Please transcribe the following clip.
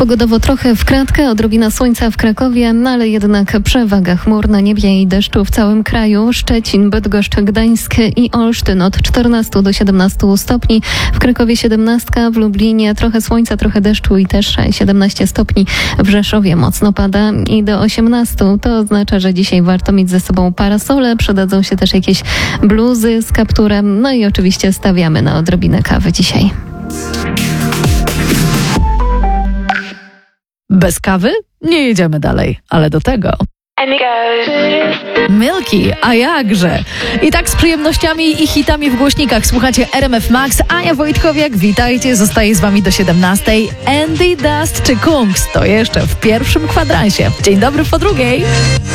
Pogodowo trochę w kratkę, odrobina słońca w Krakowie, no ale jednak przewaga chmur na niebie i deszczu w całym kraju. Szczecin, Bydgoszcz, Gdańsk i Olsztyn od 14 do 17 stopni. W Krakowie 17, w Lublinie trochę słońca, trochę deszczu i też 17 stopni. W Rzeszowie mocno pada i do 18. To oznacza, że dzisiaj warto mieć ze sobą parasole, przydadzą się też jakieś bluzy z kapturem. No i oczywiście stawiamy na odrobinę kawy dzisiaj. Bez kawy nie jedziemy dalej, ale do tego Milky, a jakże? I tak z przyjemnościami i hitami w głośnikach słuchacie RMF Max. Ania Wojtkowiak, witajcie, zostaję z wami do 17. Andy Dust czy Kungs to jeszcze w pierwszym kwadransie. Dzień dobry po drugiej.